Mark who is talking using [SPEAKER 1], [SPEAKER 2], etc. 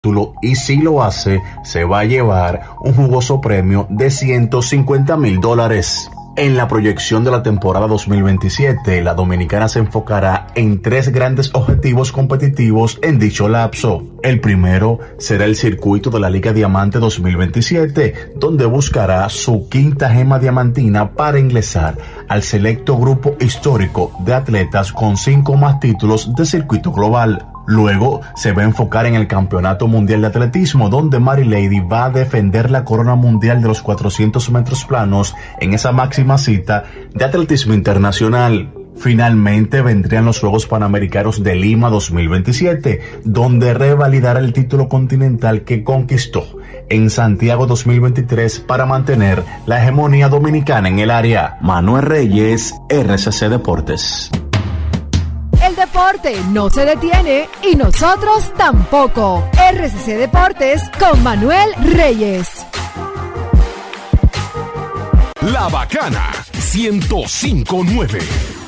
[SPEAKER 1] y si lo hace, se va a llevar un jugoso premio de $150,000. En la proyección de la temporada 2027, la dominicana se enfocará en 3 grandes objetivos competitivos en dicho lapso. El primero será el circuito de la Liga Diamante 2027, donde buscará su 5ª gema diamantina para ingresar al selecto grupo histórico de atletas con 5 más títulos de circuito global. Luego se va a enfocar en el Campeonato Mundial de Atletismo, donde Mary Lady va a defender la corona mundial de los 400 metros planos en esa máxima cita de atletismo internacional. Finalmente vendrían los Juegos Panamericanos de Lima 2027, donde revalidará el título continental que conquistó en Santiago 2023 para mantener la hegemonía dominicana en el área. Manuel Reyes, RCC Deportes.
[SPEAKER 2] El deporte no se detiene y nosotros tampoco. RCC Deportes con Manuel Reyes.
[SPEAKER 3] La Bacana 105.9.